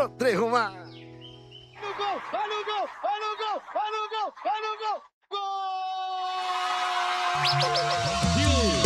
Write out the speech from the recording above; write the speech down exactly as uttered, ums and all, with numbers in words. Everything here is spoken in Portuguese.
no trem rumar. No gol, olha o gol, olha o gol, olha o gol, olha o gol, gol!